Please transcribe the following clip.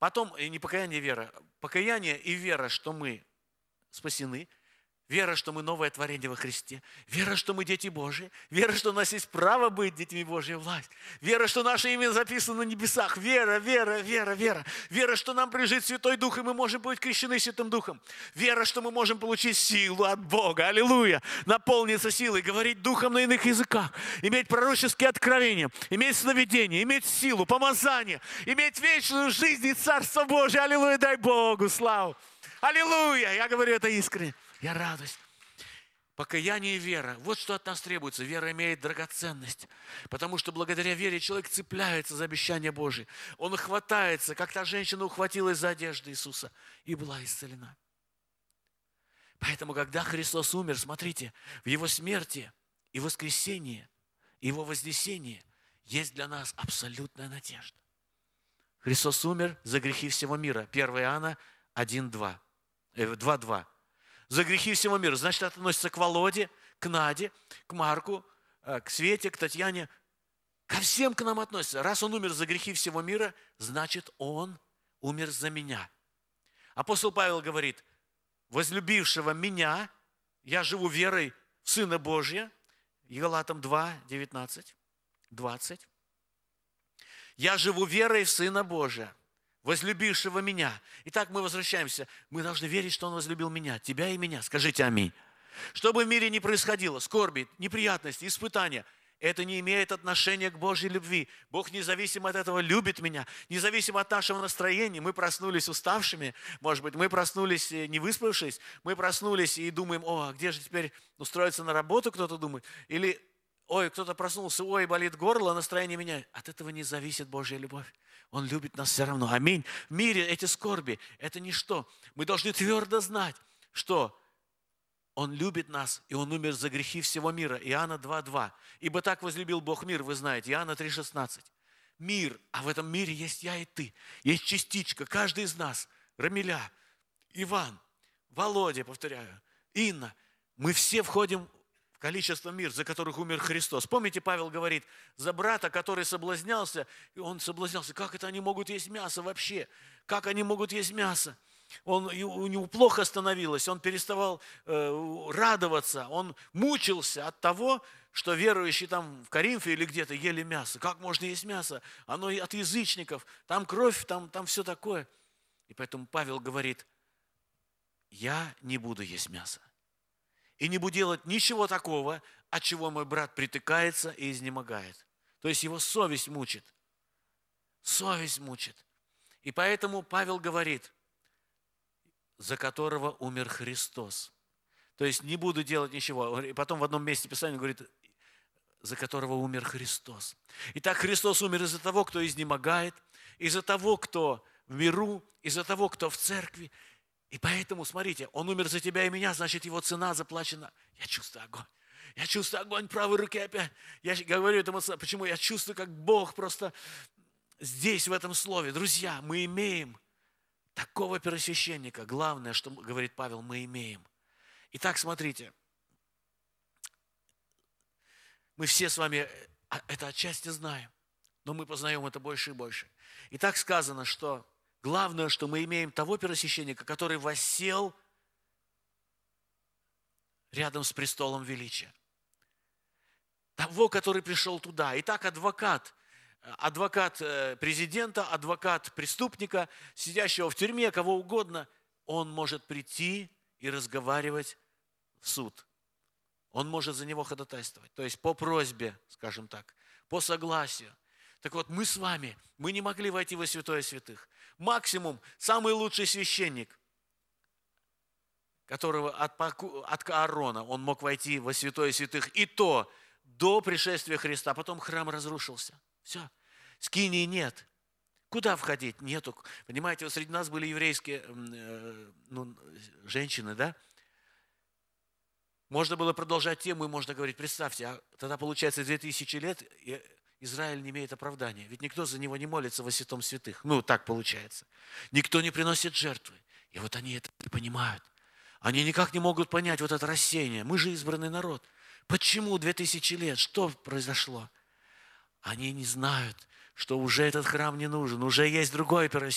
Потом, и не покаяние, вера. Покаяние и вера, что мы спасены. Вера, что мы новое творение во Христе. Вера, что мы дети Божьи. Вера, что у нас есть право быть детьми Божьей власти. Вера, что наше имя записано на небесах. Вера, вера, вера, вера. Вера, что нам прижит Святой Дух, и мы можем быть крещены Святым Духом. Вера, что мы можем получить силу от Бога. Аллилуйя. Наполниться силой, говорить Духом на иных языках. Иметь пророческие откровения. Иметь сновидение. Иметь силу, помазание. Иметь вечную жизнь и Царство Божие. Аллилуйя. Дай Богу славу. Аллилуйя. Я говорю это искренне. Я радуюсь. Покаяние и вера. Вот что от нас требуется. Вера имеет драгоценность. Потому что благодаря вере человек цепляется за обещание Божие. Он хватается, как та женщина ухватилась за одежду Иисуса и была исцелена. Поэтому, когда Христос умер, смотрите, в Его смерти и воскресении, и Его вознесении есть для нас абсолютная надежда. Христос умер за грехи всего мира. 1 Иоанна 2:2. За грехи всего мира. Значит, это относится к Володе, к Наде, к Марку, к Свете, к Татьяне. Ко всем к нам относится. Раз Он умер за грехи всего мира, значит, Он умер за меня. Апостол Павел говорит, возлюбившего меня, я живу верой в Сына Божия. Галатам 2:19, 20. Я живу верой в Сына Божия, возлюбившего меня. Итак, мы возвращаемся. Мы должны верить, что Он возлюбил меня, тебя и меня. Скажите аминь. Что бы в мире ни происходило, скорби, неприятности, испытания, это не имеет отношения к Божьей любви. Бог независимо от этого любит меня, независимо от нашего настроения. Мы проснулись уставшими, может быть, мы проснулись не выспавшись, мы проснулись и думаем, а где же теперь устроиться на работу, кто-то думает. Или, кто-то проснулся, болит горло, настроение меняет. От этого не зависит Божья любовь. Он любит нас все равно. Аминь. В мире эти скорби – это ничто. Мы должны твердо знать, что Он любит нас, и Он умер за грехи всего мира. Иоанна 2:2. Ибо так возлюбил Бог мир, вы знаете. Иоанна 3:16. Мир, а в этом мире есть я и ты. Есть частичка, каждый из нас. Рамиля, Иван, Володя, повторяю, Инна. Мы все входим в количество мир, за которых умер Христос. Помните, Павел говорит, за брата, который соблазнялся, и он соблазнялся. Как это они могут есть мясо вообще? Как они могут есть мясо? У него плохо становилось, он переставал радоваться, он мучился от того, что верующие там в Коринфе или где-то ели мясо. Как можно есть мясо? Оно и от язычников, там кровь, там все такое. И поэтому Павел говорит, я не буду есть мясо. И не буду делать ничего такого, от чего мой брат притыкается и изнемогает. То есть его совесть мучит. Совесть мучит. И поэтому Павел говорит, за которого умер Христос. То есть не буду делать ничего. И потом в одном месте Писания говорит, за которого умер Христос. Итак, Христос умер из-за того, кто изнемогает, из-за того, кто в миру, из-за того, кто в церкви. И поэтому, смотрите, Он умер за тебя и меня, значит, Его цена заплачена. Я чувствую огонь. Я чувствую огонь правой руки опять. Я говорю этому, почему я чувствую, как Бог просто здесь, в этом слове. Друзья, мы имеем такого первосвященника. Главное, что говорит Павел, мы имеем. Итак, смотрите. Мы все с вами это отчасти знаем, но мы познаем это больше и больше. И так сказано, что главное, что мы имеем того первосвященника, который воссел рядом с престолом величия. Того, который пришел туда. Итак, адвокат президента, адвокат преступника, сидящего в тюрьме, кого угодно, он может прийти и разговаривать в суд. Он может за него ходатайствовать. То есть по просьбе, скажем так, по согласию. Так вот, мы с вами, мы не могли войти во святое святых. Максимум, самый лучший священник, которого от Аарона, он мог войти во святое святых, и то до пришествия Христа. Потом храм разрушился. Все. Скинии нет. Куда входить? Нету. Понимаете, вот среди нас были еврейские женщины, да? Можно было продолжать тему, и можно говорить, представьте, тогда получается 2000 лет, и Израиль не имеет оправдания. Ведь никто за него не молится во святом святых. Так получается. Никто не приносит жертвы. И вот они это не понимают. Они никак не могут понять вот это рассеяние. Мы же избранный народ. Почему 2000 лет? Что произошло? Они не знают, что уже этот храм не нужен. Уже есть другой первосвященник.